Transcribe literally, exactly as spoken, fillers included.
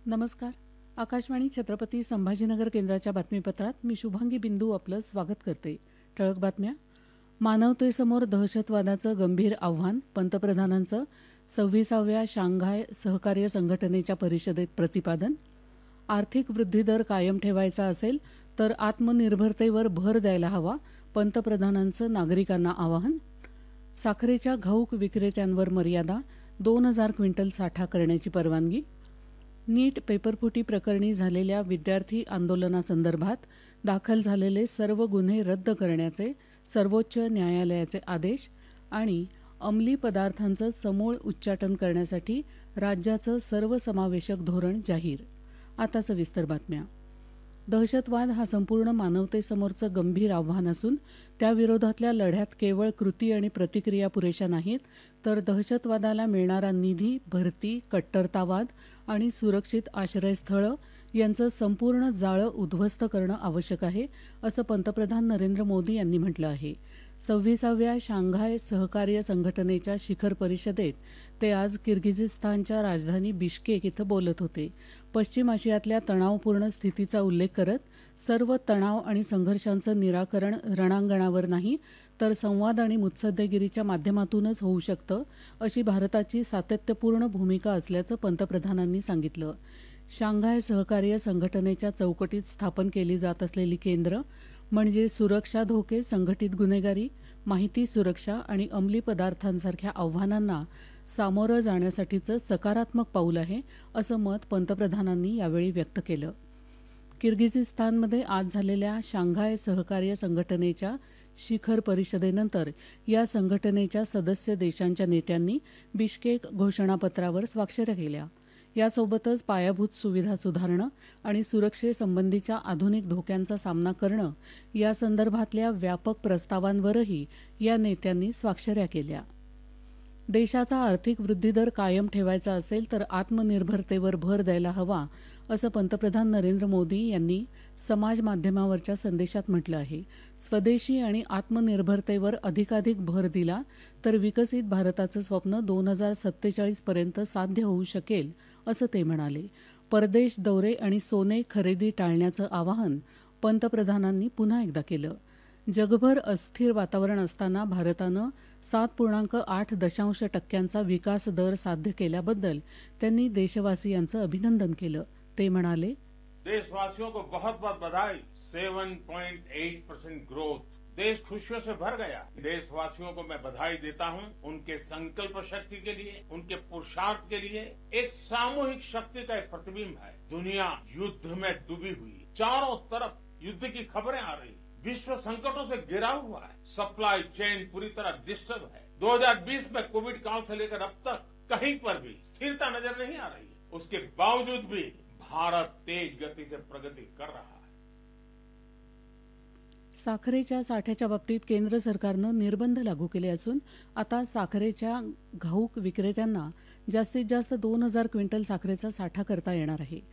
नमस्कार. आकाशवाणी छत्रपती संभाजीनगर केंद्राच्या बातमीपत्रात मी शुभांगी बिंदू आपलं स्वागत करते. ठळक बातम्या. मानवतेसमोर दहशतवादाचं गंभीर आव्हान, पंतप्रधानांचं सव्वीसाव्या शांघाय सहकार्य संघटनेच्या परिषदेत प्रतिपादन. आर्थिक वृद्धिदर कायम ठेवायचा असेल तर आत्मनिर्भरतेवर भर द्यायला हवा, पंतप्रधानांचं नागरिकांना आवाहन. साखरेच्या घाऊक विक्रेत्यांवर मर्यादा, दोन हजार क्विंटल साठा करण्याची परवानगी. नीट पेपरफुटी प्रकरणी झालेल्या विद्यार्थी आंदोलनासंदर्भात दाखल झालेले सर्व गुन्हे रद्द करण्याचे सर्वोच्च न्यायालयाचे आदेश. आणि अंमली पदार्थांचं समूळ उच्चाटन करण्यासाठी राज्याचं सर्वसमावेशक धोरण जाहीर. आता सविस्तर बातम्या. दहशतवाद हा संपूर्ण मानवतेसमोरचं गंभीर आव्हान असून त्याविरोधातल्या लढ्यात केवळ कृती आणि प्रतिक्रिया पुरेशा नाहीत, तर दहशतवादाला मिळणारा निधी, भरती, कट्टरतावाद आणि सुरक्षित आश्रयस्थळं यांचं संपूर्ण जाळं उद्ध्वस्त करणं आवश्यक आहे, असं पंतप्रधान नरेंद्र मोदी यांनी म्हटलं आहे. सव्वीसाव्या शांघाय सहकार्य संघटनेच्या शिखर परिषदेत ते आज किर्गिझिस्तानच्या राजधानी बिश्केक इथं बोलत होते. पश्चिम आशियातल्या तणावपूर्ण स्थितीचा उल्लेख करत सर्व तणाव आणि संघर्षांचं निराकरण रणांगणावर नाही, तर संवाद आणि मुत्सद्देगिरीच्या माध्यमातूनच होऊ शकतं, अशी भारताची सातत्यपूर्ण भूमिका असल्याचं पंतप्रधानांनी सांगितलं. शांघाय सहकार्य संघटनेच्या चौकटीत स्थापन केली जात असलेली केंद्र म्हणजे सुरक्षा धोके, संघटित गुन्हेगारी, माहिती सुरक्षा आणि अंमली पदार्थांसारख्या आव्हानांना सामोरं जाण्यासाठीचं सकारात्मक पाऊल आहे, असं मत पंतप्रधानांनी यावेळी व्यक्त केलं. किर्गिझिस्तानमध्ये आज झालेल्या शांघाय सहकार्य संघटनेच्या शिखर परिषदेनंतर या संघटनेच्या सदस्य देशांच्या नेत्यांनी बिश्केक घोषणापत्रावर स्वाक्षऱ्या केल्या. यासोबतच पायाभूत सुविधा सुधारणं आणि सुरक्षेसंबंधीच्या आधुनिक धोक्यांचा सामना करणं यासंदर्भातल्या व्यापक प्रस्तावांवरही या नेत्यांनी स्वाक्षऱ्या केल्या. देशाचा आर्थिक वृद्धिदर कायम ठेवायचा असेल तर आत्मनिर्भरतेवर भर द्यायला हवा, असं पंतप्रधान नरेंद्र मोदी यांनी समाज माध्यमावरच्या संदेशात म्हटलं आहे. स्वदेशी आणि आत्मनिर्भरतेवर अधिकाधिक भर दिला तर विकसित भारताचं स्वप्न दोन हजार सत्तेचाळीस पर्यंत साध्य होऊ शकेल, असं ते म्हणाले. परदेश दौरे आणि सोने खरेदी टाळण्याचं आवाहन पंतप्रधानांनी पुन्हा एकदा केलं. जगभर अस्थिर वातावरण असताना भारतानं सात पूर्णांक आठ दशांश टक्क्यांचा विकास दर साध्य केल्याबद्दल त्यांनी देशवासियांचं अभिनंदन केलं. ते म्हणाले, देशवासियों को बहुत बहुत बधाई. सात पॉइंट आठ परसेंट ग्रोथ, देश खुशियों से भर गया. देशवासियों को मैं बधाई देता हूं उनके संकल्प शक्ति के लिए, उनके पुरुषार्थ के लिए. एक सामूहिक शक्ति का एक प्रतिबिंब है. दुनिया युद्ध में डूबी हुई, चारों तरफ युद्ध की खबरें आ रही, विश्व संकटों से घिरा हुआ है, सप्लाई चेन पूरी तरह डिस्टर्ब है. दो हजार बीस में कोविड काल से लेकर अब तक कहीं पर भी स्थिरता नजर नहीं आ रही है. उसके बावजूद भी भारत तेज गति से प्रगति कर रहा है. साखरेच्या साठ्याच्या बाबतीत केंद्र सरकारनं निर्बंध लागू केले असून आता साखरेच्या घाऊक विक्रेत्यांना जास्तीत जास्त दोन हजार क्विंटल साखरेचा साठा करता येणार आहे.